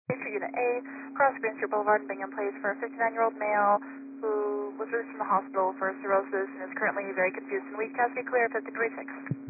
For Unit A, across Green Street Boulevard in Bingham Place for a 59-year-old male who was released from the hospital for cirrhosis and is currently very confused and weak. Has to be clear, 5036.